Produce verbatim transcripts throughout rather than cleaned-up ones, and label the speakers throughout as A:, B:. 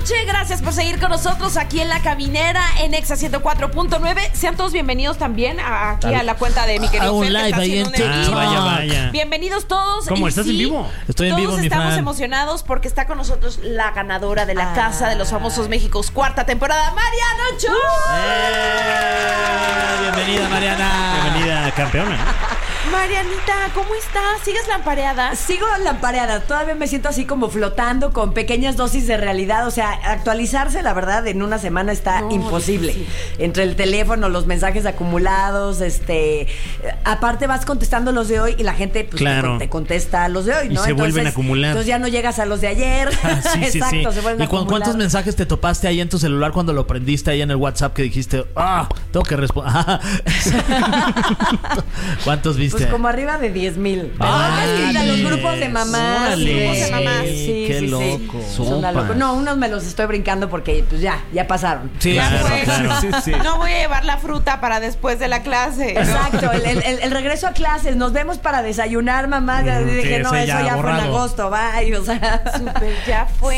A: noche. Gracias por seguir con nosotros aquí en La Caminera en Exa ciento cuatro punto nueve. Sean todos bienvenidos también a, aquí a la cuenta de mi querido
B: a un
A: Fer,
B: live
A: que está
B: ahí en
A: haciendo un en vivo.
B: vaya, vaya.
A: Bienvenidos todos.
C: ¿Cómo?
A: Y
C: ¿Estás
A: sí,
C: en vivo?
B: Estoy en
A: todos
B: vivo, mi
A: estamos
B: Fran.
A: emocionados porque está con nosotros la ganadora de la
D: Ah.
A: Casa de los Famosos Méxicos, cuarta temporada, Mariana Ochoa.
B: ¡Eh! Bienvenida, Mariana.
C: Bienvenida, campeona.
A: Marianita, ¿cómo estás? ¿Sigues lampareada?
D: Sigo lampareada, todavía me siento así como flotando con pequeñas dosis de realidad. O sea, actualizarse, la verdad, en una semana está
A: No,
D: imposible.
A: difícil.
D: Entre el teléfono, los mensajes acumulados, este, aparte vas contestando los de hoy y la gente pues,
C: Claro.
D: te, te contesta los de hoy,
C: Y
D: ¿no?
C: se vuelven a acumular.
D: Entonces ya no llegas a los de ayer.
B: Ah, sí, sí,
D: Exacto,
B: sí.
D: se vuelven a
B: ¿Y cu-
D: acumular.
B: cuántos mensajes te topaste ahí en tu celular cuando lo prendiste ahí en el WhatsApp que dijiste, ah, tengo que responder? ¿Cuántos viste?
D: Pues como arriba de diez mil.
B: Ay,
D: de los grupos de mamás.
B: órale.
D: y
A: Grupos de mamás.
D: Sí,
B: Qué
D: sí, sí.
B: loco.
D: Es una
B: Sopas.
D: loco- No, unos me los estoy brincando porque pues ya, ya pasaron.
B: Sí,
A: Ya
B: claro,
A: fue.
B: claro.
C: Sí, sí.
A: No voy a llevar la fruta para después de la clase. ¿no?
D: Exacto, el, el- el- el regreso a clases, nos vemos para desayunar, mamá. Ya
C: Mm,
D: dije,
C: sí,
D: no,
C: ese
D: eso
C: ya
D: ya, fue en
C: borrado.
D: agosto, bye. O sea,
A: Súper, ya fue.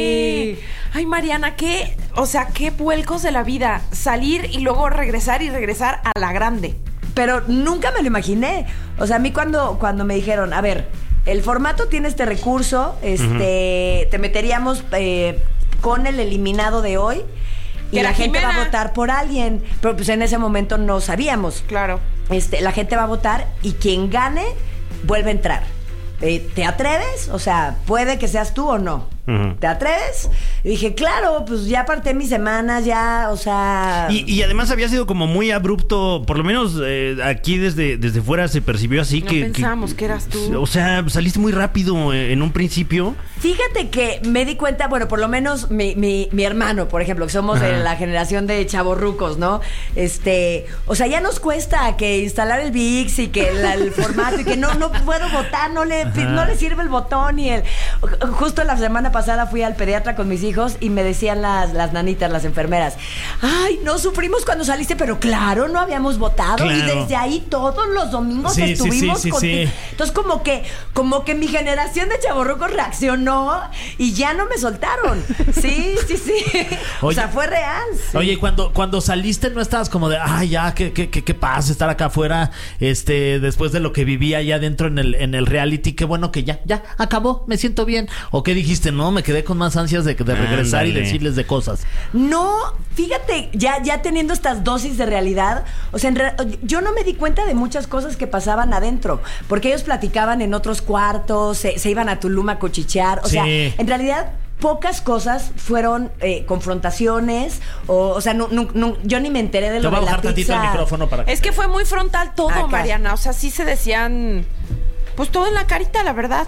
D: Sí.
A: Ay, Mariana, qué, o sea, qué vuelcos de la vida. Salir y luego regresar y regresar a la grande.
D: pero nunca me lo imaginé. O sea, a mí cuando, cuando me dijeron, a ver, el formato tiene este recurso, este, te meteríamos eh, con el eliminado de hoy y
A: Que
D: la
A: era
D: gente va
A: Jimena.
D: a votar por alguien. Pero pues en ese momento no sabíamos.
A: Claro.
D: Este, la gente va a votar y quien gane vuelve a entrar. Eh, ¿Te atreves? O sea, puede que seas tú o no.
C: Ujú.
D: ¿Te atreves? Y dije, claro, pues ya aparté mis semanas, ya, o sea...
C: Y, y además había sido como muy abrupto, por lo menos eh, aquí desde, desde fuera se percibió así
A: No
C: que...
A: pensamos que eras tú.
C: O sea, saliste muy rápido eh, en un principio.
D: Fíjate que me di cuenta, bueno, por lo menos mi, mi, mi hermano, por ejemplo, que somos de
C: Ajá.
D: la generación de chavorrucos, ¿no? Este, o sea, ya nos cuesta que instalar el VIX y que la- el formato y que no, no puedo votar, no le,
C: Ajá.
D: no le sirve el botón y el... Justo la semana pasada fui al pediatra con mis hijos y me decían las, las nanitas, las enfermeras, ay, no sufrimos cuando saliste, pero claro, no habíamos votado y
C: Claro.
D: desde ahí todos los domingos
B: Sí, sí,
D: estuvimos
B: sí, sí,
D: contigo.
B: sí.
D: Entonces como que, como que mi generación de chavorrucos reaccionó y ya no me soltaron. Sí, sí, sí. O
B: Oye.
D: sea, fue real. sí.
B: Oye, cuando, cuando saliste no estabas como de, ay, ya, qué, qué, qué, qué pasa estar acá afuera, este, después de lo que vivía allá adentro en el, en el reality, qué bueno que ya, ya, acabó, me siento bien. ¿O qué dijiste? No, me quedé con más ansias de, de regresar y
C: Ándale.
B: decirles de cosas.
D: No, fíjate, ya, ya teniendo estas dosis de realidad, o sea, en re- yo no me di cuenta de muchas cosas que pasaban adentro, porque ellos platicaban en otros cuartos, se, se iban a Tulum a cochichear, o
B: Sí.
D: sea, en realidad pocas cosas fueron eh, confrontaciones, o, o sea, no, no, no, yo ni me enteré de
B: Te
D: lo
B: voy a
D: de la
B: bajar tantito el
D: pizza.
B: micrófono para que...
A: Es que fue muy frontal todo,
D: Acá.
A: Mariana. O sea, sí se decían, pues todo en la carita, la verdad.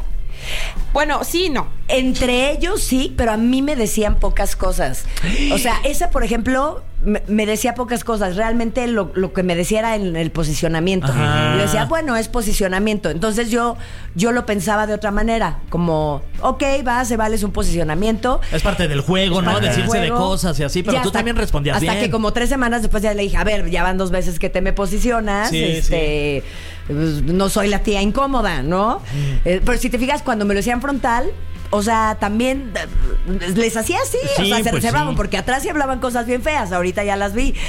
A: Bueno, sí, no.
D: Entre ellos sí, pero a mí me decían pocas cosas. O sea, esa, por ejemplo, me, me decía pocas cosas. Realmente lo, lo que me decía era en el posicionamiento.
B: Ajá.
D: Yo decía, bueno, es posicionamiento. Entonces yo, yo lo pensaba de otra manera. Como, ok, va, se vale, es un posicionamiento.
B: Es parte del juego,
D: Es
B: ¿no?
D: parte del
B: Decirse de
D: juego.
B: cosas y así, pero
D: Ya
B: tú
D: hasta-
B: también respondías
D: hasta
B: bien.
D: que como tres semanas después ya le dije, a ver, ya van dos veces que te me posicionas,
B: Sí,
D: este, pues, no soy la tía incómoda, ¿no? Eh, pero si te fijas, cuando me lo decían frontal, o sea, también eh, les hacía así,
C: Sí,
D: o sea, se
C: pues
D: reservaban,
C: sí.
D: porque atrás sí hablaban cosas bien feas, ahorita ya las vi.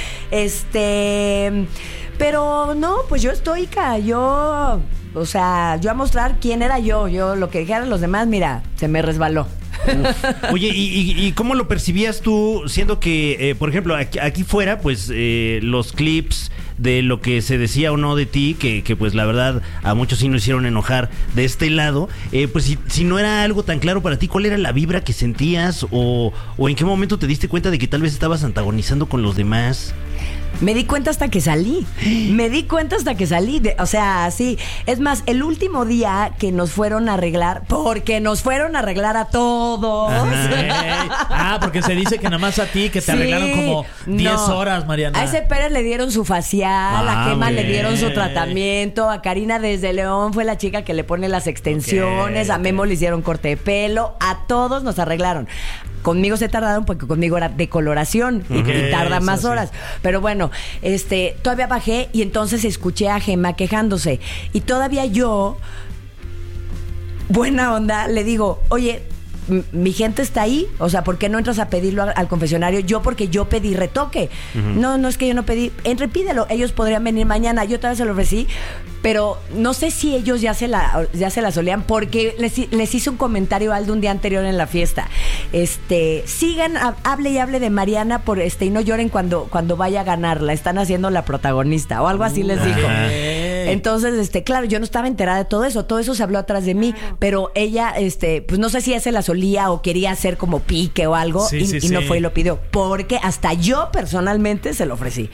D: Este, pero no, pues yo estoica, yo, o sea, yo a mostrar quién era yo, yo lo que dijeran los demás, mira, se me resbaló.
C: Oye, ¿y, y, y cómo lo percibías tú, siendo que, eh, por ejemplo, aquí, aquí fuera, pues, eh, los clips de lo que se decía o no de ti, que, que pues la verdad a muchos sí nos hicieron enojar de este lado, eh, pues si, si no era algo tan claro para ti, ¿cuál era la vibra que sentías o, o en qué momento te diste cuenta de que tal vez estabas antagonizando con los demás?
D: Me di cuenta hasta que salí. Me di cuenta hasta que salí. De- o sea, sí. Es más, el último día que nos fueron a arreglar, porque nos fueron a arreglar a todos.
B: Ey. Ah, porque se dice que nada más a ti, que te
D: Sí,
B: arreglaron como diez
D: no.
B: horas, Mariana.
D: A ese Pérez le dieron su facial,
B: Ah,
D: a Gema le
B: güey.
D: dieron su tratamiento, a Karina desde León fue la chica que le pone las extensiones,
B: Ok,
D: a Memo le hicieron corte de pelo, a todos nos arreglaron. Conmigo se tardaron porque conmigo era decoloración y-
B: Ok,
D: y tarda
B: eso
D: más
B: sí.
D: horas. Pero bueno, este, todavía bajé y entonces escuché a Gema quejándose. Y todavía yo, buena onda, le digo, oye, m- mi gente está ahí, o sea, ¿por qué no entras a pedirlo al, al confesionario? Yo porque yo pedí retoque. Uh-huh. No, no es que yo no pedí, entre pídelo, ellos podrían venir mañana, yo todavía se lo ofrecí, pero no sé si ellos ya se la, ya se la solían, porque les, les hice un comentario Aldo un día anterior en la fiesta. Este, sigan, a, hable y hable de Mariana por este, y no lloren cuando, cuando vaya a ganar, la están haciendo la protagonista, o algo así les dijo. Entonces, este, claro, yo no estaba enterada de todo eso, todo eso se habló atrás de mí, pero ella, este, pues no sé si ella se la solía o quería hacer como pique o algo,
B: sí,
D: y,
B: sí,
D: y
B: sí.
D: no fue y lo pidió, porque hasta yo personalmente se lo ofrecí.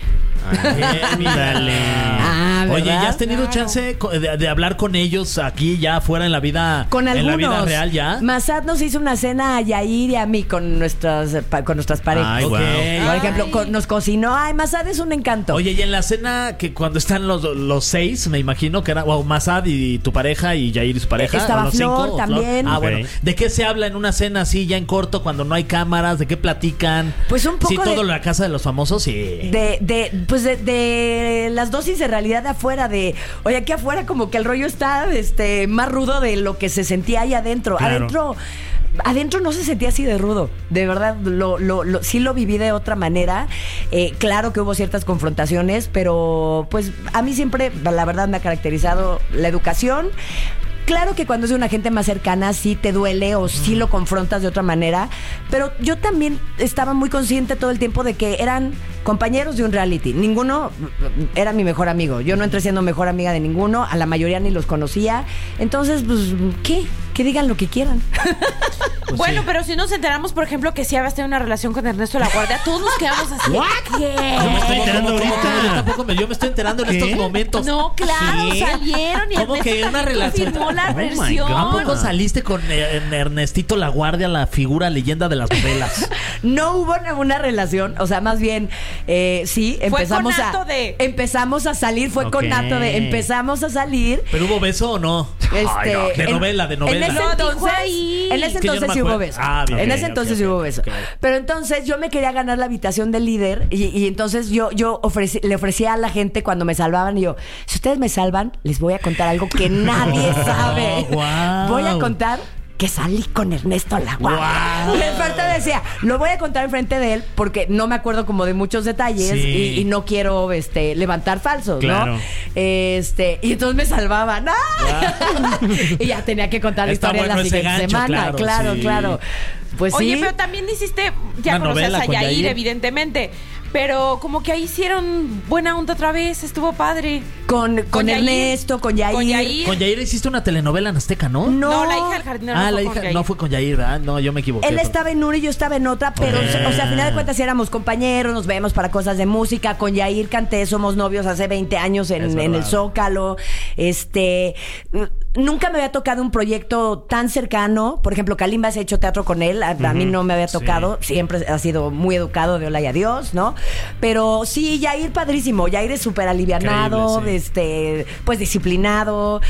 C: Ay, dale.
D: Ah, ¿verdad?
B: Oye, ¿ya has tenido claro. chance de, de hablar con ellos aquí ya fuera en la vida,
D: con algunos,
B: en la vida real ya?
D: Massad nos hizo una cena a Yair y a mí con nuestras con nuestras parejas.
C: Ay,
B: okay.
C: wow.
D: Por ejemplo, con, nos cocinó. Ay, Massad es un encanto.
B: Oye, y en la cena que cuando están los, los seis, me imagino que era wow, Massad y tu pareja y Yair y su pareja.
D: Estaba
B: los
D: Flor
B: cinco,
D: también.
B: Flor. Ah,
C: okay.
B: bueno. ¿De qué se habla en una cena así ya en corto cuando no hay cámaras? ¿De qué platican?
D: Pues un poco
B: sí, todo
D: de,
B: la casa de los famosos, sí.
D: De, de, pues de, de las dosis de realidad de afuera, de, oye, aquí afuera como que el rollo está este más rudo de lo que se sentía ahí adentro.
C: Claro.
D: Adentro, adentro no se sentía así de rudo. De verdad, lo, lo, lo, sí lo viví de otra manera. Eh, claro que hubo ciertas confrontaciones, pero pues a mí siempre, la verdad, me ha caracterizado la educación. Claro que cuando es de una gente más cercana sí te duele o sí lo confrontas de otra manera, pero yo también estaba muy consciente todo el tiempo de que eran compañeros de un reality. Ninguno era mi mejor amigo. Yo no entré siendo mejor amiga de ninguno, a la mayoría ni los conocía. Entonces, pues, ¿qué? Que digan lo que quieran.
A: Pues bueno, sí. Pero si nos enteramos, por ejemplo, que sí habías tenido una relación con Ernesto La Guardia, todos nos quedamos así.
C: ¿Qué? Yo me estoy enterando
B: ¿Cómo, cómo,
C: ahorita.
B: cómo? Yo tampoco me, yo me estoy enterando en
C: ¿Qué?
B: estos momentos.
A: No, claro,
B: ¿Qué?
A: salieron y
B: ¿Cómo
A: Ernesto
B: que una relación?
A: confirmó la
C: Oh, my
A: versión.
C: God.
B: ¿A poco saliste con eh, Ernestito La Guardia, la figura leyenda de las novelas?
D: No hubo ninguna relación, o sea, más bien, eh, sí, empezamos
A: fue con
D: a
A: acto de...
D: empezamos a salir, fue
C: Ok.
D: con acto de empezamos a salir.
B: ¿Pero hubo beso o no?
D: Este,
B: Ay, no, de
D: en-
B: novela, de novela.
D: En ese
A: Lo dijo
D: entonces,
A: ahí.
D: en ese
B: Es que yo no
D: entonces
B: me
D: sí hubo
B: acuerdo.
D: beso.
B: Ah, bien,
D: en
B: ok,
D: ese
B: ok,
D: entonces
B: ok,
D: sí hubo beso.
B: ok.
D: Pero entonces yo me quería ganar la habitación del líder y, y entonces yo, yo ofrecí, le ofrecía a la gente cuando me salvaban y yo, si ustedes me salvan, les voy a contar algo que nadie sabe.
B: Guau.
D: Voy a contar que salí con Ernesto La Guardia.
B: Guau.
D: Y en parte decía, lo voy a contar enfrente de él porque no me acuerdo como de muchos detalles
B: Sí.
D: y, y no quiero este levantar falsos,
C: Claro.
D: ¿no? Este, y entonces me salvaban. ¡Ah! Y ya tenía que contar la
B: Está
D: historia
B: bueno
D: la
B: ese
D: siguiente
B: gancho,
D: semana.
B: claro,
D: Claro,
B: sí.
D: claro. Pues
A: Oye,
D: sí.
A: pero también hiciste, ya
B: Una
A: conocías
B: novela
A: a
B: con
A: Yair,
B: Yair.
A: evidentemente. Pero como que ahí hicieron buena onda otra vez, estuvo padre.
D: Con, con,
A: Con Yair.
D: Ernesto, con Yair.
A: Con Yair.
B: Con Yair hiciste una telenovela en Azteca, ¿no?
D: No,
A: No, la hija del jardinero.
B: Ah,
A: no
B: la
A: fue
B: hija
A: con Yair.
B: no fue con Yair, ¿verdad? No, yo me equivoqué.
D: Él
B: pero-
D: estaba en una y yo estaba en otra, pero,
B: Ah.
D: o sea, al final de cuentas sí éramos compañeros, nos vemos para cosas de música. Con Yair canté, somos novios hace veinte años
B: Es
D: en,
B: verdad.
D: en el Zócalo. Este, nunca me había tocado un proyecto tan cercano. Por ejemplo, Kalimba se ha hecho teatro con él, a, a mí no me había tocado. Siempre ha sido muy educado, de hola y adiós, ¿no? Pero sí, Yair padrísimo. Yair es súper alivianado,
B: Increíble, sí.
D: este, pues disciplinado.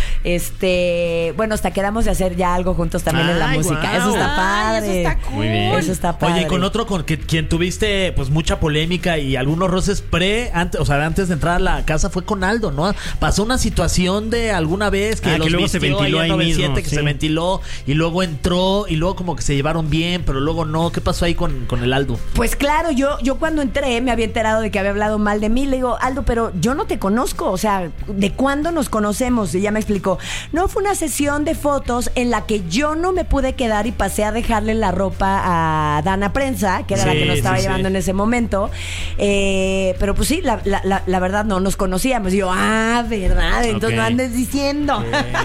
D: Este, bueno, hasta quedamos de hacer ya algo juntos también en la
C: Ay,
D: música.
C: guau.
D: Eso está
A: Ay,
D: padre.
A: eso está cool.
C: Muy bien.
D: Eso está padre.
B: Oye, y con otro con que, quien tuviste pues mucha polémica y algunos roces pre, antes, o sea, antes de entrar a la casa fue con Aldo, ¿no? Pasó una situación de alguna vez que
C: Ah, que
B: los
C: luego se
B: vistió
C: ventiló
B: ahí en
C: ahí mismo,
B: noventa y siete, que
C: sí.
B: se ventiló y luego entró y luego como que se llevaron bien, pero luego no. ¿Qué pasó ahí con, con el Aldo?
D: Pues claro, yo, yo cuando entré me había enterado de que había hablado mal de mí. Le digo, Aldo, pero yo no te conozco. O sea, ¿de cuándo nos conocemos? Y ella me explicó. No, fue una sesión de fotos en la que yo no me pude quedar y pasé a dejarle la ropa a Dana Prensa, que era la
B: Sí,
D: que nos estaba
B: sí,
D: llevando
B: sí.
D: en ese momento. Eh, pero pues sí, la, la, la, la verdad no nos conocíamos. Y yo, ah, ¿verdad? Entonces
C: Ok.
D: no andes diciendo.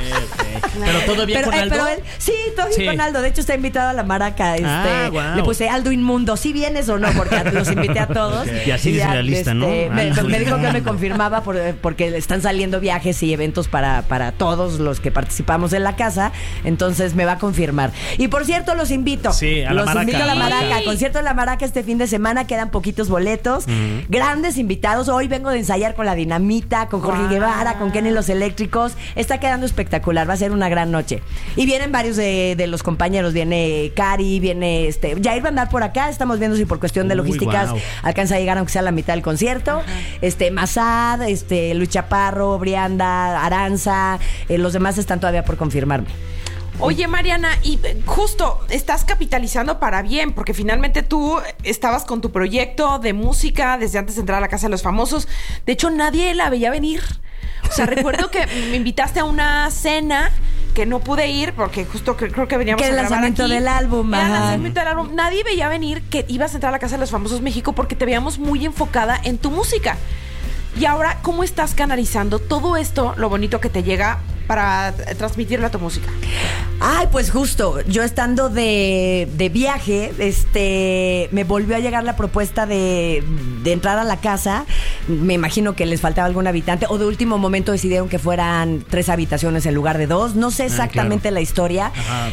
B: Pero todo bien
D: Pero,
B: con
D: eh,
B: Aldo.
D: pero él, sí, todo bien
B: Sí.
D: con Aldo. De hecho, está invitado a la maraca. Este,
C: Ah, guau.
D: Le puse Aldo Inmundo. ¿Sí vienes o no? Porque los invité a todos.
C: Y así dice
D: ya,
C: la lista, ¿no?
D: Me,
C: Aldo
D: me dijo que me
C: Inmundo.
D: confirmaba por- porque están saliendo viajes y eventos para, para todos los que participamos en la casa. Entonces me va a confirmar. Y por cierto, los invito.
B: Sí, a la
D: los
B: Maraca.
D: invito a la
B: Sí.
D: Maraca. Concierto en la Maraca este fin de semana. Quedan poquitos boletos. Grandes invitados. Hoy vengo de ensayar con La Dinamita, con Jorge
A: Wow.
D: Guevara, con Kenny Los Eléctricos. Está quedando espectacular. Va a ser una gran noche. Y vienen varios de, de los compañeros. Viene Cari, viene este. Jair va a andar por acá. Estamos viendo si por cuestión de
C: Uy,
D: logísticas
C: guau.
D: alcanza a llegar aunque sea a la mitad del concierto. Este, Massad, este, Luis Chaparro, Brianda, Aranza. Eh, los demás están todavía por confirmarme.
A: Oye, Mariana, y justo estás capitalizando para bien, porque finalmente tú estabas con tu proyecto de música desde antes de entrar a la Casa de los Famosos. De hecho, nadie la veía venir. O sea, recuerdo que me invitaste a una cena que no pude ir porque justo que, creo que veníamos
D: que
A: a grabar
D: el lanzamiento
A: aquí.
D: del álbum,
A: Era el
D: ajá.
A: lanzamiento del álbum. Nadie veía venir que ibas a entrar a la Casa de los Famosos México porque te veíamos muy enfocada en tu música. Y ahora, ¿cómo estás canalizando todo esto, lo bonito que te llega, para transmitirle a tu música?
D: Ay, pues justo, yo estando de, de viaje, este, me volvió a llegar la propuesta de, de entrar a la casa. Me imagino que les faltaba algún habitante, o de último momento decidieron que fueran tres habitaciones en lugar de dos. No sé exactamente ah, claro. la historia.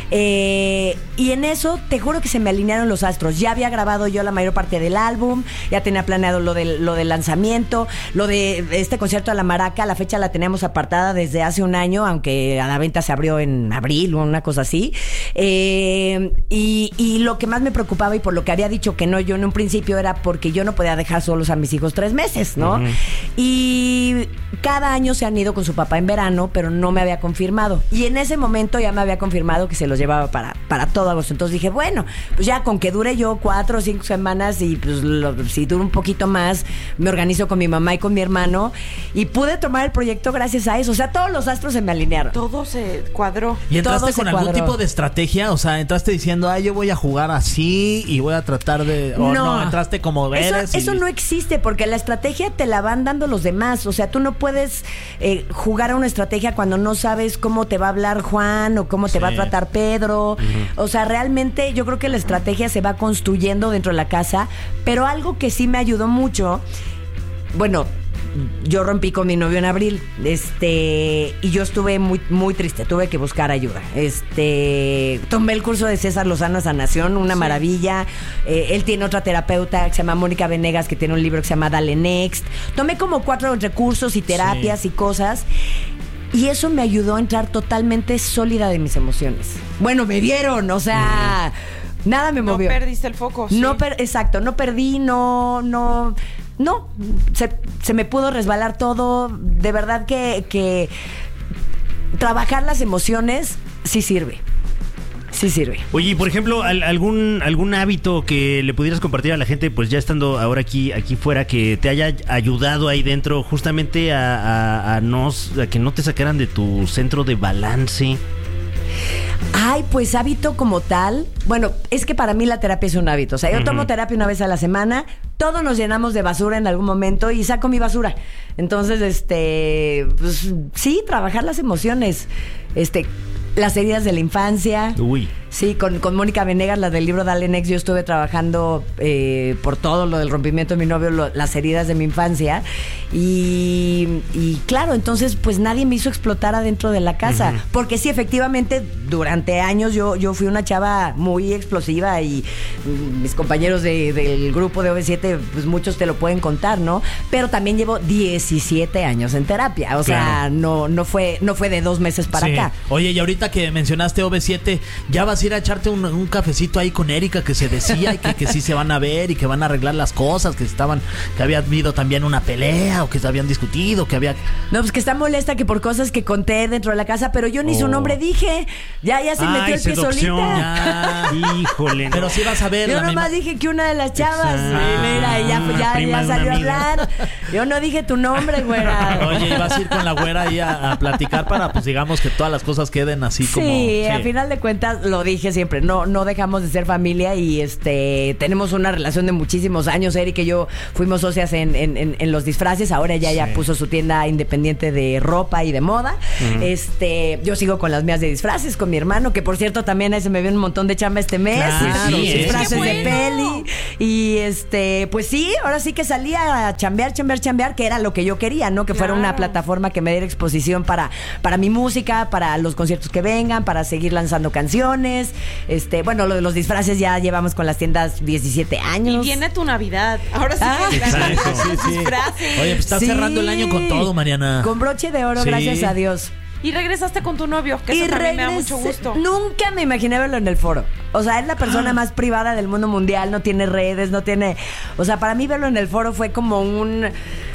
D: Eh, y en eso, te juro que se me alinearon los astros. Ya había grabado yo la mayor parte del álbum, ya tenía planeado lo del, lo del lanzamiento, lo de este concierto a la Maraca. La fecha la teníamos apartada desde hace un año, aunque a la venta se abrió en abril o una cosa así. Eh, y, y lo que más me preocupaba y por lo que había dicho que no yo en un principio era porque yo no podía dejar solos a mis hijos tres meses, ¿no? Uh-huh. Y cada año se han ido con su papá en verano, pero no me había confirmado. Y en ese momento ya me había confirmado que se los llevaba para, para todo agosto. Entonces dije, bueno, pues ya con que dure yo cuatro o cinco semanas y pues lo, si dura un poquito más, me organizo con mi mamá y con mi hermano. Y pude tomar el proyecto gracias a eso. O sea, todos los astros se me alinearon.
A: Todo se cuadró.
B: ¿Y entraste
D: Todo
B: con algún
D: cuadró.
B: tipo de estrategia? O sea, entraste diciendo, ah, yo voy a jugar así y voy a tratar de... O no, no entraste como eres.
D: Eso,
B: y...
D: eso no existe porque la estrategia te la van dando los demás. O sea, tú no puedes eh, jugar a una estrategia cuando no sabes cómo te va a hablar Juan o cómo te sí. va a tratar Pedro. Uh-huh. O sea, realmente yo creo que la estrategia se va construyendo dentro de la casa, pero algo que sí me ayudó mucho, bueno... Yo rompí con mi novio en abril, este, y yo estuve muy, muy triste, tuve que buscar ayuda. Este, tomé el curso de César Lozano Sanación, una sí. maravilla. Eh, él tiene otra terapeuta que se llama Mónica Venegas, que tiene un libro que se llama Dale Next. Tomé como cuatro recursos y terapias sí. y cosas. Y eso me ayudó a entrar totalmente sólida de mis emociones. Bueno, me vieron, o sea, mm. nada me movió.
A: No perdiste el foco. Sí.
D: No per- exacto, no perdí, no, no. No, se, se me pudo resbalar todo. De verdad que, que trabajar las emociones sí sirve. Sí sirve.
C: Oye, por ejemplo, al, algún algún hábito que le pudieras compartir a la gente, pues ya estando ahora aquí aquí fuera, que te haya ayudado ahí dentro justamente a, a, a, no, a que no te sacaran de tu centro de balance.
D: Ay, pues hábito como tal. Bueno, es que para mí la terapia es un hábito. O sea, yo uh-huh. tomo terapia una vez a la semana. Todos nos llenamos de basura en algún momento y saco mi basura. Entonces, este, pues sí, trabajar las emociones. Este, las heridas de la infancia.
C: Uy.
D: Sí, con, con Mónica Venegas, la del libro Dale Next, yo estuve trabajando eh, por todo lo del rompimiento de mi novio, lo, las heridas de mi infancia. Y, y claro, entonces pues nadie me hizo explotar adentro de la casa. Uh-huh. Porque sí, efectivamente, durante años yo, yo fui una chava muy explosiva y mis compañeros de, del grupo de O V siete, pues muchos te lo pueden contar, ¿no? Pero también llevo diecisiete años en terapia. O sea, claro. no, no, fue, no fue de dos meses para sí. acá.
B: Oye, y ahorita que mencionaste O V siete, ya vas a ir a echarte un, un cafecito ahí con Erika, que se decía y que, que sí se van a ver y que van a arreglar las cosas, que estaban, que había habido también una pelea o que se habían discutido, que había...
D: No, pues que está molesta que por cosas que conté dentro de la casa, pero yo ni oh. su nombre dije. Ya, ya se
C: Ay,
D: metió el pie
C: seducción.
D: solita.
C: Ya. Híjole.
B: Pero sí vas a ver.
D: Yo
B: la
D: nomás
B: misma...
D: dije que una de las chavas, mira, ya, ya, ya salió a hablar. Yo no dije tu nombre, güera.
B: Oye, vas a ir con la güera ahí a, a platicar para, pues digamos, que todas las cosas queden así
D: sí,
B: como... Sí,
D: a final de cuentas, lo dije siempre, no, no dejamos de ser familia y este tenemos una relación de muchísimos años. Eric y yo fuimos socias en, en, en, en los disfraces. Ahora ella sí. ya puso su tienda independiente de ropa y de moda. Uh-huh. Este, yo sigo con las mías de disfraces, con mi hermano, que por cierto también ahí se me vio un montón de chamba este mes.
B: Claro,
D: sí,
B: sí,
D: disfraces
A: bueno.
D: de peli. Y este, pues sí, ahora sí que salía a chambear, chambear, chambear, que era lo que yo quería, ¿no? Que claro. fuera una plataforma que me diera exposición para, para mi música, para los conciertos que vengan, para seguir lanzando canciones. Este, bueno, lo de los disfraces ya llevamos con las tiendas diecisiete años.
A: Y viene tu Navidad. Ahora sí
D: ah,
A: que
B: exacto, sí, sí.
A: disfraces.
B: Oye, pues estás
D: sí.
B: cerrando el año con todo, Mariana.
D: Con broche de oro,
B: sí.
D: gracias a Dios.
A: Y regresaste con tu novio, que
D: y
A: eso también
D: regresé,
A: me da mucho gusto.
D: Nunca me imaginé verlo en el foro. O sea, es la persona ah. más privada del mundo mundial, no tiene redes, no tiene... O sea, para mí verlo en el foro fue como un...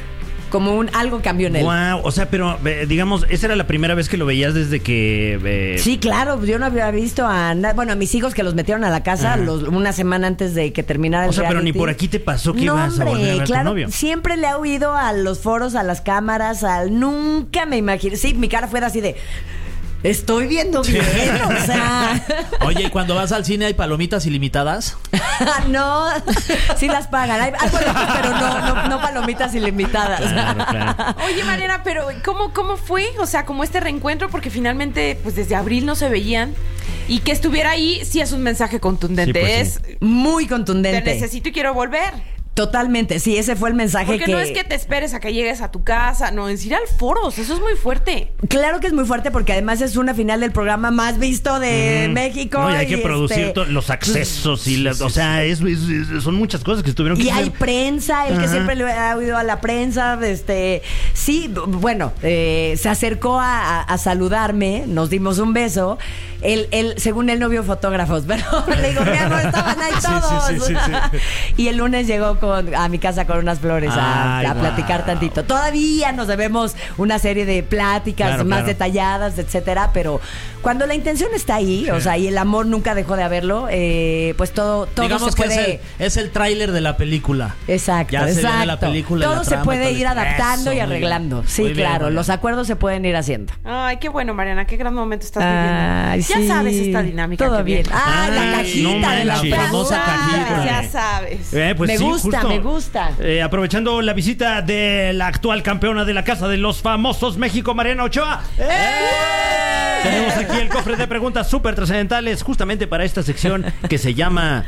D: como un algo cambió en él.
C: Wow, o sea, pero eh, digamos, esa era la primera vez que lo veías desde que... Eh...
D: Sí, claro, yo no había visto a... na- Bueno, a mis hijos que los metieron a la casa
C: Ajá.
D: los- una semana antes de que terminara el
C: O sea, pero ni
D: reality.
C: por aquí te pasó que
D: No,
C: ibas a volver a
D: hombre,
C: ver a tu
D: claro,
C: novio.
D: siempre le he oído a los foros, a las cámaras, al... Nunca me imaginé... Sí, mi cara fue así de... Estoy viendo bien, o sea...
B: Oye, ¿y cuando vas al cine hay palomitas ilimitadas?
D: No, sí las pagan. Hay, hay palomitas, pero no, no, no palomitas ilimitadas.
C: Claro, claro.
A: Oye, Mariana, pero ¿cómo, ¿cómo fue? O sea, como este reencuentro, porque finalmente, pues desde abril no se veían. Y que estuviera ahí sí es un mensaje contundente.
C: Sí, pues,
A: es,
D: Muy
A: te
D: contundente.
A: necesito y quiero volver.
D: Totalmente, sí, ese fue el mensaje
A: Porque
D: que...
A: no es que te esperes a que llegues a tu casa, no, es ir al foros, eso es muy fuerte.
D: Claro que es muy fuerte porque además es una final del programa más visto de
C: Ujú.
D: México.
C: No, y hay que
D: y,
C: producir
D: este,
C: to- los accesos y las, o sea, es, es- es- son muchas cosas que estuvieron que
D: Y hay
C: hacer.
D: prensa, el que
C: Ajá.
D: siempre le ha oído a la prensa, este, sí, b- bueno, eh, se acercó a, a- a saludarme, nos dimos un beso. Él, él, según él no vio fotógrafos, pero le digo, mi amor, estaban ahí
C: Sí,
D: todos.
C: sí, sí, sí,
D: Y el lunes llegó con, a mi casa con unas flores a,
C: Ay,
D: a
C: wow.
D: platicar tantito. Todavía nos debemos una serie de pláticas
C: Claro,
D: más
C: claro.
D: detalladas, etcétera, pero cuando la intención está ahí, o sea, y el amor nunca dejó de haberlo, eh, pues todo, todo
B: Digamos
D: se
B: que
D: puede...
B: es el, es el tráiler de la película.
D: Exacto,
B: Ya se
D: exacto.
B: viene la película y
D: Todo
B: la
D: se
B: trama y
D: puede
B: todo
D: ir
B: esto.
D: adaptando
B: Eso,
D: y
B: muy
D: arreglando.
B: bien.
D: Sí,
B: Muy bien,
D: claro,
B: Mariana.
D: los acuerdos se pueden ir haciendo.
A: Ay, qué bueno, Mariana, qué gran momento estás viviendo.
D: Ay,
A: ya
D: sí.
A: sabes esta dinámica.
D: Todo
A: que
D: bien.
A: viene.
D: Ah, la
C: Ay,
D: cajita
C: no
D: de la
C: manches.
B: La famosa
A: Ya
B: cajita.
A: sabes, ya sabes.
C: Eh, pues
D: Me
C: sí,
D: gusta,
C: justo.
D: me gusta.
C: Eh, aprovechando la visita de la actual campeona de la Casa de los Famosos México, Mariana Ochoa. ¡Eh! Tenemos aquí el cofre de preguntas súper trascendentales justamente para esta sección que se llama...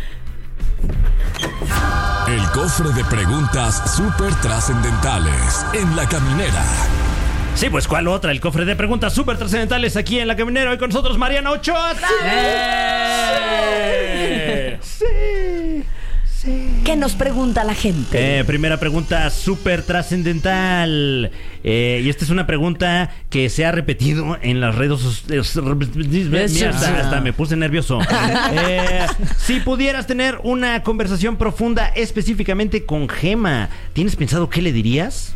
E: El cofre de preguntas súper trascendentales en La Caminera.
C: Sí, pues ¿cuál otra? El cofre de preguntas súper trascendentales aquí en La Caminera. Hoy con nosotros Mariana Ochoa. ¡Sí! Sí.
D: ¿Qué nos pregunta la gente?
C: Eh, primera pregunta súper trascendental. Eh, y esta es una pregunta que se ha repetido en las redes sociales. Mira, hasta, hasta me puse nervioso. Eh, si pudieras tener una conversación profunda específicamente con Gema, ¿tienes pensado qué le dirías?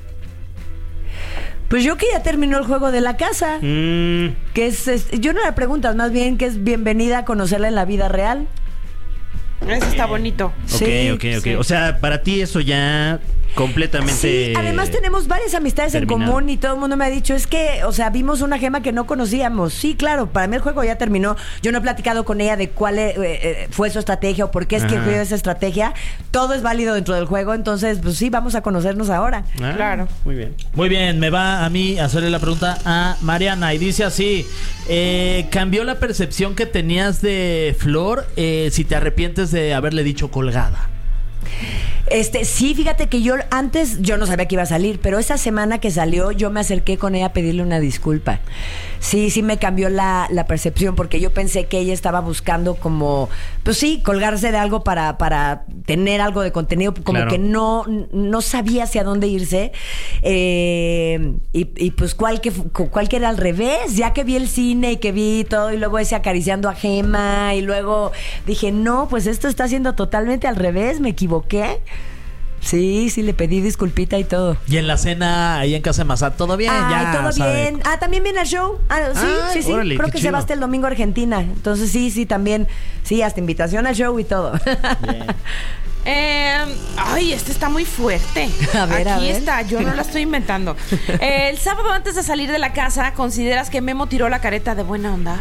D: Pues yo que ya terminó el juego de la casa.
C: Mm,
D: Que es, es- yo no le preguntas, más bien que es bienvenida a conocerla en la vida real.
A: Eso está bonito.
C: ok,
D: Sí,
C: ok, ok.
A: sí.
C: O sea, para ti eso ya completamente...
D: Sí, además tenemos varias amistades en
C: terminado.
D: común y todo el mundo me ha dicho, es que, o sea, vimos una Gema que no conocíamos. Sí, claro, para mí el juego ya terminó. Yo no he platicado con ella de cuál eh, eh, fue su estrategia o por qué es que
C: Ajá.
D: fue esa estrategia. Todo es válido dentro del juego, entonces, pues sí, vamos a conocernos ahora.
C: Ah,
A: Claro.
C: Muy bien.
B: Muy bien, me va a mí hacerle la pregunta a Mariana y dice así, eh, ¿cambió la percepción que tenías de Flor eh, si te arrepientes de haberle dicho colgada?
D: Este, sí, fíjate que yo antes yo no sabía que iba a salir, pero esa semana que salió yo me acerqué con ella a pedirle una disculpa. Sí, sí me cambió la, la percepción porque yo pensé que ella estaba buscando como, pues sí, colgarse de algo para, para tener algo de contenido, como
C: Claro.
D: que no, no sabía hacia dónde irse. Eh, y, y pues cuál que, fu- cuál que era al revés, ya que vi el cine y que vi todo y luego ese acariciando a Gema y luego dije, no, pues esto está siendo totalmente al revés, me equivoqué. Sí, sí, le pedí disculpita y todo.
B: Y en la cena ahí en casa de Mazat, ¿todo bien?
D: Ay,
B: ya
D: todo
B: sabe.
D: bien. Ah, también viene el show. Ah, sí,
C: Ay,
D: sí, sí.
C: órale,
D: Creo
C: qué
D: que
C: chido.
D: se va hasta el domingo a Argentina. Entonces sí, sí, también. Sí, hasta invitación al show y todo.
A: Eh, ay, este está muy fuerte.
D: A ver,
A: Aquí
D: a ver.
A: está, yo no la estoy inventando. Eh, el sábado antes de salir de la casa, ¿consideras que Memo tiró la careta de buena onda?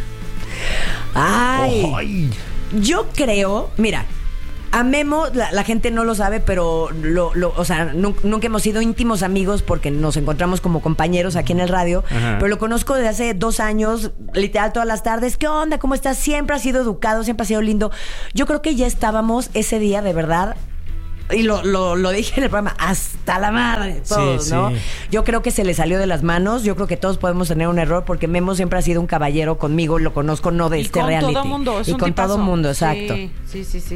D: Ay.
C: Ay.
D: Yo creo, mira, a Memo, la, la gente no lo sabe, pero lo, lo, o sea, nun- nunca hemos sido íntimos amigos porque nos encontramos como compañeros aquí en el radio,
C: Ajá.
D: pero lo conozco desde hace dos años, literal todas las tardes. ¿Qué onda? ¿Cómo estás? Siempre ha sido educado, siempre ha sido lindo. Yo creo que ya estábamos ese día, de verdad. Y lo, lo, lo dije en el programa, hasta la madre, todos,
B: Sí,
D: ¿no?
B: sí.
D: Yo creo que se le salió de las manos. Yo creo que todos podemos tener un error porque Memo siempre ha sido un caballero conmigo. Lo conozco no de
A: Y
D: este
A: con
D: reality.
A: todo mundo, es
D: y
A: un
D: con
A: tipazo.
D: todo mundo, exacto.
A: Sí, sí, sí, sí.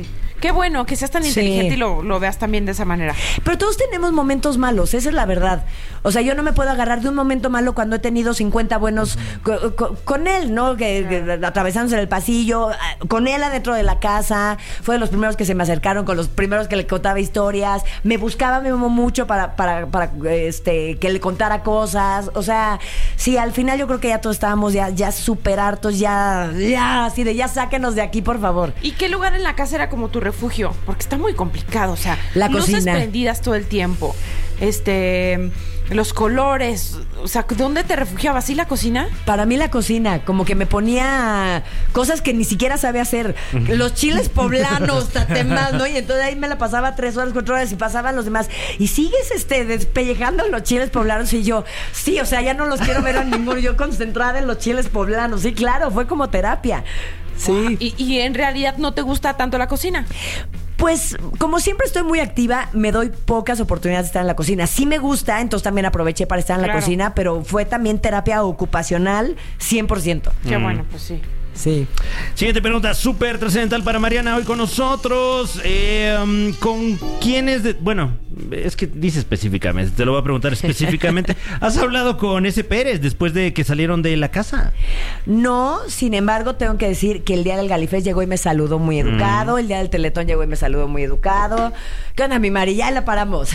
A: Qué bueno que seas tan
D: Sí.
A: inteligente y lo, lo veas también de esa manera.
D: Pero todos tenemos momentos malos, esa es la verdad. O sea, yo no me puedo agarrar de un momento malo cuando he tenido cincuenta buenos co- co- con él, ¿no? Que, que atravesándose en el pasillo, con él adentro de la casa. Fue de los primeros que se me acercaron, con los primeros que le contaba historias. Me buscaba me mamó mucho para, para, para este, que le contara cosas. O sea, sí, al final yo creo que ya todos estábamos ya, ya súper hartos, ya, ya, así de ya sáquenos de aquí, por favor.
A: ¿Y qué lugar en la casa era como tu refugio? Porque está muy complicado, o sea,
D: La
A: luces
D: cocina.
A: prendidas todo el tiempo, este, los colores, o sea, ¿dónde te refugiabas? ¿Sí, la cocina?
D: Para mí la cocina, como que me ponía cosas que ni siquiera sabía hacer. Los chiles poblanos, tatemas, ¿no? Y entonces ahí me la pasaba tres horas, cuatro horas y pasaban los demás. Y sigues este despellejando los chiles poblanos y yo, sí, o sea, ya no los quiero ver a ninguno. Yo concentrada en los chiles poblanos. Sí, claro, fue como terapia. Sí.
A: ¿Y, y en realidad no te gusta tanto la cocina?
D: Pues, como siempre estoy muy activa, me doy pocas oportunidades de estar en la cocina. Sí me gusta, entonces también aproveché para estar en la
A: Claro.
D: cocina, pero fue también terapia ocupacional cien por ciento.
A: Qué bueno, pues sí.
D: Sí.
C: Siguiente pregunta, súper trascendental para Mariana hoy con nosotros. Eh, um, ¿Con quiénes? De, bueno, es que dice específicamente, te lo voy a preguntar específicamente. ¿Has hablado con ese Pérez después de que salieron de la casa?
D: No, sin embargo, tengo que decir que el día del Galifest llegó y me saludó muy educado.
C: Mm.
D: El día del Teletón llegó y me saludó muy educado. ¿Qué onda, mi Mari? Ya la paramos.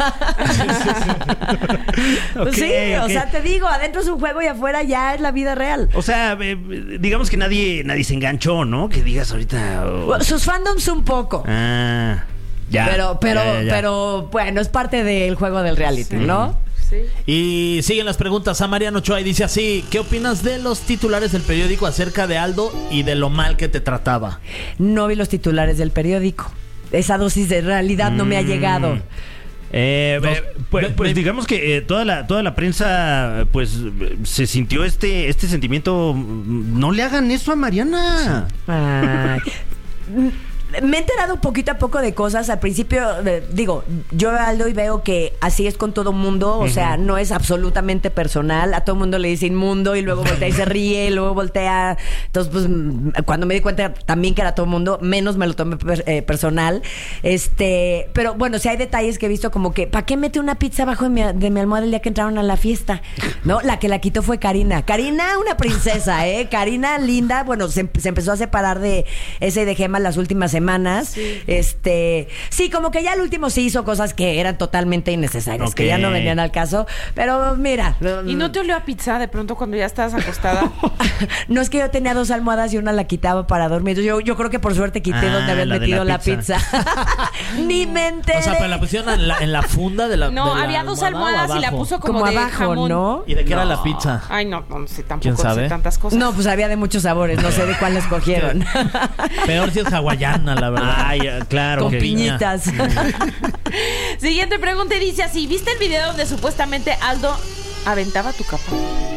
D: Pues
C: Ok,
D: sí, o
C: ok.
D: sea, te digo, adentro es un juego y afuera ya es la vida real.
C: O sea, eh, digamos que nadie, nadie se enganchó, ¿no? Que digas ahorita. oh.
D: Sus fandoms un poco.
C: Ah, ya.
D: pero, pero,
C: ya, ya, ya.
D: pero, bueno, es parte del juego del reality, ¿no?
A: Sí.
B: Y siguen las preguntas a Mariano Ochoa y dice así: ¿qué opinas de los titulares del periódico acerca de Aldo y de lo mal que te trataba?
D: No vi los titulares del periódico. Esa dosis de realidad no me ha
C: Mm.
D: llegado.
C: Eh,
B: Dos-
C: eh, pues,
B: ve-
C: pues
B: ve-
C: digamos que eh, toda la toda la prensa pues eh, se sintió este este sentimiento. No le hagan eso a Mariana.
D: Ay. Me he enterado poquito a poco de cosas. Al principio, eh, digo, yo veo a Aldo y veo que así es con todo mundo. O sea, no es absolutamente personal. A todo mundo le dice inmundo y luego voltea y se ríe y luego voltea. Entonces, pues, mm, cuando me di cuenta también que era todo mundo, menos me lo tomé per- eh, personal. Este, pero bueno, sí hay detalles que he visto como que, ¿para qué mete una pizza abajo de mi, de mi almohada el día que entraron a la fiesta? ¿No? La que la quitó fue Karina. Karina, una princesa, ¿eh? Karina, linda. Bueno, se, se empezó a separar de ese y de Gema las últimas semanas. Este, sí, como que ya al último sí hizo cosas que eran totalmente innecesarias, que ya no
C: Ok.
D: venían al caso. Pero mira.
A: ¿Y no te olió a pizza de pronto cuando ya estabas acostada?
D: No, es que yo tenía dos almohadas y una la quitaba para dormir. Yo, yo creo que por suerte quité
C: Ah,
D: donde habían
C: la de
D: metido
C: la
D: la pizza. Ni me enteré.
B: O sea, pero la pusieron en la, en la funda de la
A: No,
B: de la
A: había dos
B: almohada, ¿o
A: almohadas y la
B: abajo?
A: puso como,
D: como
A: de
D: abajo,
A: jamón.
D: ¿no?
B: ¿Y de qué era la pizza?
A: Ay, no, no sé, tampoco
B: ¿Quién sabe?
A: sé tantas cosas.
D: No, pues había de muchos sabores, no sé de cuál escogieron.
B: Peor si es hawaiana, la verdad.
C: Ay, ah, claro.
D: Con
C: que-
D: piñitas.
A: Siguiente pregunta y dice así: ¿viste el video donde supuestamente Aldo aventaba tu capa?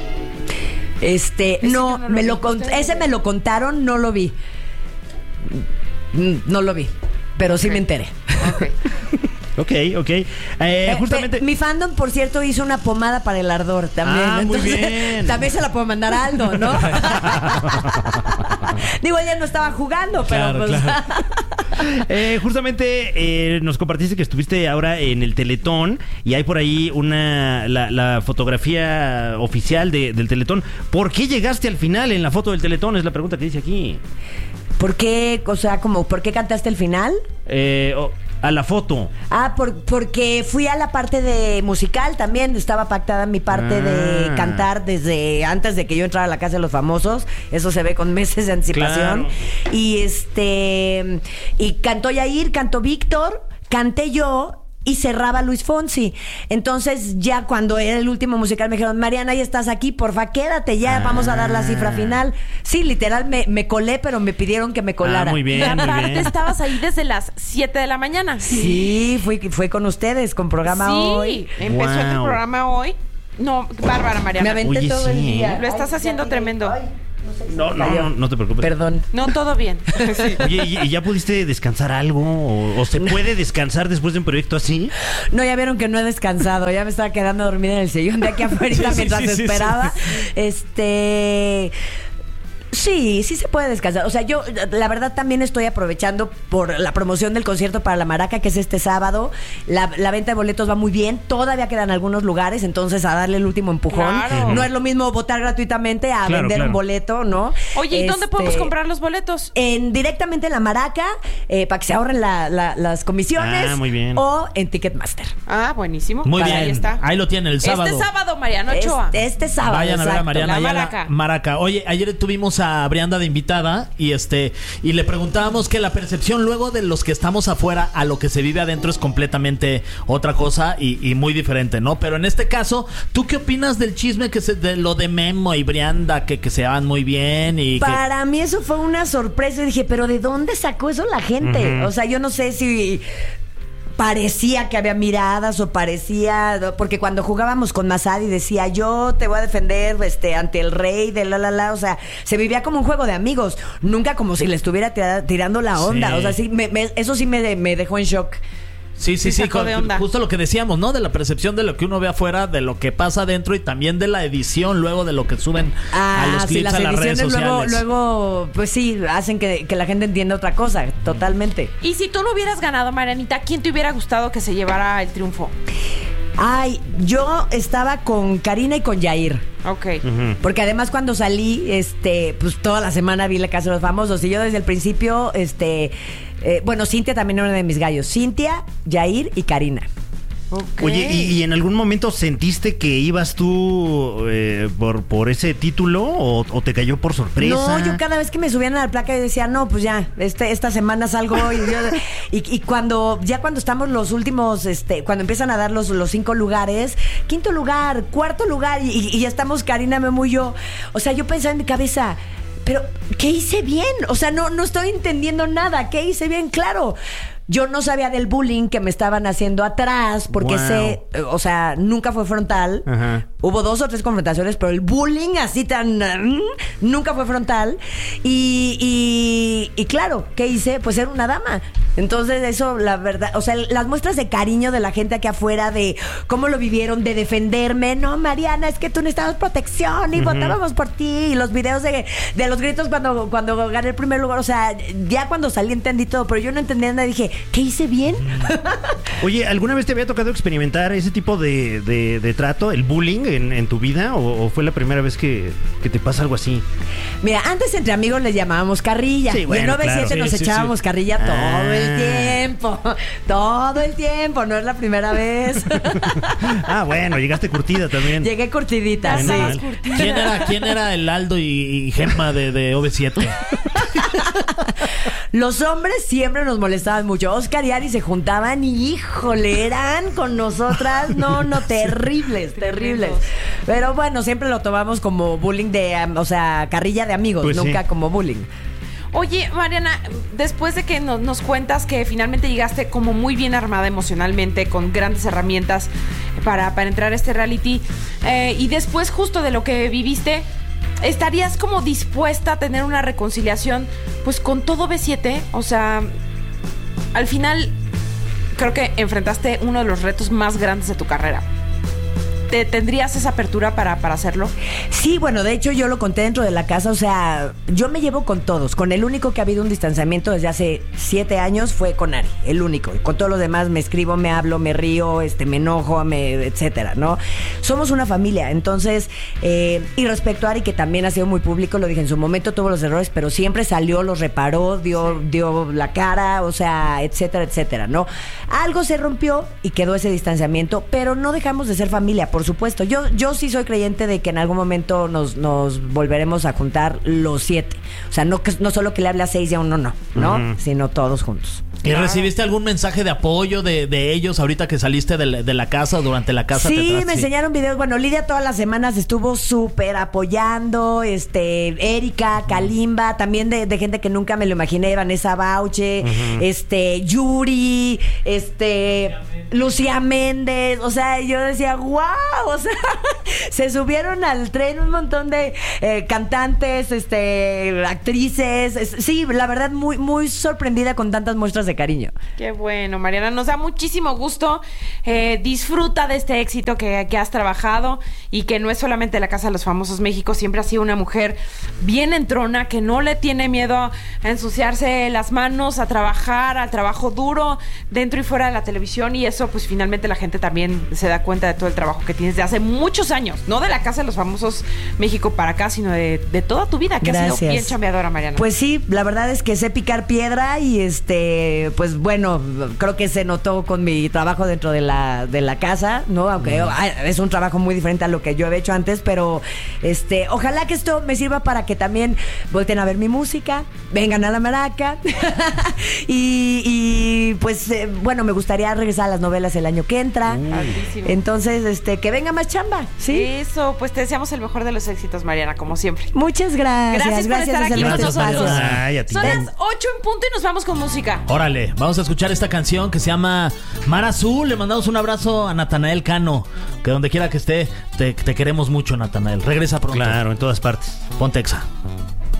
D: Este,
A: Ese
D: no,
A: yo no lo
D: me
A: vi.
D: lo con- ese me lo contaron, no lo vi. Mm, No lo vi, pero sí
A: Ok.
D: me enteré.
A: Ok.
C: Ok, ok. Eh,
D: Eh,
C: justamente.
D: pe- mi fandom, por cierto, hizo una pomada para el ardor también.
C: Ah, muy bien.
D: También se la puedo mandar a Aldo, ¿no? Digo, ella no estaba jugando, pero
B: Claro,
D: pues.
B: claro.
C: Eh, justamente eh, nos compartiste que estuviste ahora en el Teletón y hay por ahí una la, la fotografía oficial de- del Teletón. ¿Por qué llegaste al final en la foto del Teletón? Es la pregunta que dice aquí.
D: ¿Por qué? O sea, como, ¿por qué cantaste el final?
C: Eh, oh, a la foto.
D: Ah, por, porque fui a la parte de musical también. Estaba pactada mi parte
C: Ah.
D: de cantar desde antes de que yo entrara a la Casa de los Famosos. Eso se ve con meses de anticipación.
C: Claro.
D: Y este. Y cantó Yair, cantó Víctor, canté yo. Y cerraba Luis Fonsi. Entonces, ya cuando era el último musical, me dijeron: Mariana, ya estás aquí, porfa, quédate, ya
C: Ah.
D: vamos a dar la cifra final. Sí, literal, me, me colé, pero me pidieron que me colara.
C: Ah, muy
A: Y
C: bien, muy
A: aparte
C: bien.
A: estabas ahí desde las siete de la mañana.
D: Sí, fui, fui con ustedes, con programa
A: Sí,
D: hoy.
A: empezó el
C: Wow.
A: programa hoy. No, bárbara, Mariana.
D: Me aventé
C: Oye,
D: todo el
C: sí,
D: día.
C: ¿eh?
A: Lo estás
D: Ay,
A: haciendo
D: ya,
A: tremendo.
D: ay, no sé, se
C: No,
D: me
C: no,
D: cayó.
C: no, no te preocupes.
D: Perdón.
A: No, todo bien. Sí.
C: Oye, ¿y, y ya pudiste descansar algo? ¿O, o se puede descansar después de un proyecto así?
D: No, ya vieron que no he descansado. Ya me estaba quedando dormida en el sillón de aquí afuera
B: Sí, sí,
D: mientras
B: sí, sí,
D: esperaba. Este. Sí, sí se puede descansar. O sea, yo la verdad también estoy aprovechando por la promoción del concierto para la Maraca, que es este sábado. La, la venta de boletos va muy bien. Todavía quedan algunos lugares, entonces a darle el último empujón.
A: Claro.
D: No es lo mismo votar gratuitamente a
C: Claro,
D: vender
C: claro.
D: un boleto, ¿no?
A: Oye, ¿y dónde
D: Este,
A: podemos comprar los boletos?
D: En, directamente en la Maraca, eh, para que se ahorren la- la- las comisiones.
C: Ah, muy bien.
D: O en Ticketmaster.
A: Ah, buenísimo.
B: Muy
A: Pues
B: bien.
A: Ahí está.
B: Ahí lo tiene el sábado.
A: Este sábado, Mariano Ochoa.
D: Este, este sábado.
B: Vayan a ver a
D: exacto.
B: Mariana
A: La
B: Ayala,
A: Maraca.
B: Maraca. Oye, ayer tuvimos a Brianda de invitada y este y le preguntábamos que la percepción luego de los que estamos afuera a lo que se vive adentro es completamente otra cosa y, y muy diferente, ¿no? Pero en este caso, ¿tú qué opinas del chisme que se, de lo de Memo y Brianda que, que se van muy bien y que...
D: Para mí eso fue una sorpresa. Y dije, ¿pero de dónde sacó eso la gente?
C: Ujú.
D: O sea, yo no sé si parecía que había miradas o parecía... Porque cuando jugábamos con Masadi decía, yo te voy a defender este, ante el rey de la la la. O sea, se vivía como un juego de amigos. Nunca como si le estuviera tira- tirando la onda.
B: Sí.
D: O sea, sí, me- me- eso sí me, me dejó en shock.
B: Sí, sí,
A: Sí
B: sí,
A: sacó
B: con-
A: de onda.
B: justo lo que decíamos, ¿no? De la percepción de lo que uno ve afuera, de lo que pasa adentro y también de la edición luego de lo que suben a los
D: sí,
B: clips
D: las
B: a las redes
D: ediciones luego,
B: sociales.
D: luego, pues sí, hacen que, que la gente entienda otra cosa, totalmente.
A: Y si tú no hubieras ganado, Marianita, ¿quién te hubiera gustado que se llevara el triunfo?
D: Ay, yo estaba con Karina y con Yair.
A: Ok.
C: Ujú.
D: Porque además cuando salí, este, pues toda la semana vi la Casa de los Famosos. Y yo desde el principio, este, eh, bueno, Cintia también era una de mis gallos. Cintia, Yair y Karina.
A: Ok.
C: Oye, ¿y, y en algún momento sentiste que ibas tú eh, por, por ese título o, o te cayó por sorpresa?
D: No, yo cada vez que me subían a la placa yo decía, no, pues ya, este, esta semana salgo. Y, yo- y, y cuando, ya cuando estamos los últimos, este, cuando empiezan a dar los, los cinco lugares, quinto lugar, cuarto lugar, y, y ya estamos Karina, Memo y yo. O sea, yo pensaba en mi cabeza, pero, ¿qué hice bien? O sea, no, no estoy entendiendo nada. ¿Qué hice bien? Claro. Yo no sabía del bullying que me estaban haciendo atrás, porque
C: Wow.
D: sé, eh, o sea, nunca fue frontal.
C: Ajá.
D: Hubo dos o tres confrontaciones, pero el bullying así tan... mm, nunca fue frontal. Y, y, y claro, ¿qué hice? Pues era una dama. Entonces eso, la verdad, o sea, las muestras de cariño de la gente aquí afuera, de cómo lo vivieron, de defenderme. No, Mariana, es que tú necesitabas protección y votábamos por ti. Y los videos de, de los gritos cuando, cuando gané el primer lugar. O sea, ya cuando salí entendí todo, pero yo no entendía nada. Dije, ¿qué hice bien?
C: Oye, ¿alguna vez te había tocado experimentar ese tipo de, de- de trato, el bullying en, en tu vida? ¿O, o fue la primera vez que, que te pasa algo así?
D: Mira, antes entre amigos les llamábamos carrilla.
C: Sí,
D: y en
C: bueno,
D: nueve siete
C: claro.
D: nos
B: Sí, sí,
D: echábamos
B: sí.
D: carrilla todo
C: Ah.
D: el tiempo. Todo el tiempo, no es la primera vez.
C: Ah, bueno, llegaste curtida también.
D: Llegué curtidita,
C: Bueno,
D: sí.
C: mal.
B: ¿Quién era, quién era el Aldo y, y Gemma de, de O V siete?
D: Los hombres siempre nos molestaban mucho. Oscar y Ari se juntaban y, híjole, eran con nosotras. No, no, terribles, terribles. Pero bueno, siempre lo tomamos como bullying de, um, o sea, carrilla de amigos,
C: Pues sí.
D: nunca como bullying.
A: Oye, Mariana, después de que no- nos cuentas que finalmente llegaste como muy bien armada emocionalmente, con grandes herramientas para, para entrar a este reality, eh, y después justo de lo que viviste, ¿estarías como dispuesta a tener una reconciliación pues con todo B siete? O sea, al final creo que enfrentaste uno de los retos más grandes de tu carrera. ¿Te tendrías esa apertura para, para hacerlo?
D: Sí, bueno, de hecho yo lo conté dentro de la casa, o sea, yo me llevo con todos. Con el único que ha habido un distanciamiento desde hace siete años fue con Ari, el único. Y con todos los demás me escribo, me hablo, me río, este, me enojo, me, etcétera, ¿no? Somos una familia, entonces, eh, y respecto a Ari, que también ha sido muy público, lo dije en su momento, tuvo los errores, pero siempre salió, los reparó, dio, dio la cara, o sea, etcétera, etcétera, ¿no? Algo se rompió y quedó ese distanciamiento, pero no dejamos de ser familia, por supuesto. Yo, yo sí soy creyente de que en algún momento nos, nos volveremos a juntar los siete. O sea, no, que- no solo que le hable a seis y a uno no, ¿no?
C: Ujú.
D: Sino todos juntos.
B: ¿Y recibiste algún mensaje de apoyo de, de ellos ahorita que saliste de la, de la casa, durante la casa?
D: Sí,
B: te tra-
D: me enseñaron videos. Bueno, Lidia todas las semanas estuvo súper apoyando. Este, Erika, Kalimba, también de, de gente que nunca me lo imaginé, Vanessa Bauche, este, Yuri, este, Lucía Méndez. O sea, yo decía, wow, O sea, se subieron al tren un montón de eh, cantantes, este, actrices. Es- sí, la verdad, muy, muy sorprendida con tantas muestras de cariño.
A: Qué bueno, Mariana. Nos da muchísimo gusto. Eh, disfruta de este éxito que, que has trabajado y que no es solamente la Casa de los Famosos México. Siempre ha sido una mujer bien entrona, que no le tiene miedo a ensuciarse las manos, a trabajar, al trabajo duro dentro y fuera de la televisión. Y eso, pues finalmente la gente también se da cuenta de todo el trabajo que tienes de hace muchos años. No de la Casa de los Famosos México para acá, sino de, de toda tu vida, que has sido
D: Gracias.
A: bien chambeadora, Mariana.
D: Pues sí, la verdad es que sé picar piedra y este, pues bueno, creo que se notó con mi trabajo dentro de la, de la casa, ¿no? Aunque ay, es un trabajo muy diferente a lo que yo he hecho antes, pero este, ojalá que esto me sirva para que también volteen a ver mi música, vengan a la maraca y, y, pues eh, bueno, me gustaría regresar a las novelas el año que entra.
A: Padrísimo.
D: Entonces, este, que venga más chamba, ¿sí?
A: Eso, pues te deseamos el mejor de los éxitos, Mariana, como siempre.
D: Muchas gracias.
A: Gracias por estar aquí con
B: Gracias,
A: nosotros.
B: Mariana.
C: Ay, a ti.
A: Son las ocho en punto y nos vamos con música.
B: Órale, vamos a escuchar esta canción que se llama Mar Azul. Le mandamos un abrazo a Natanael Cano, que donde quiera que esté, te, te queremos mucho, Natanael. Regresa pronto.
C: Claro, en todas partes.
B: Ponte Exa.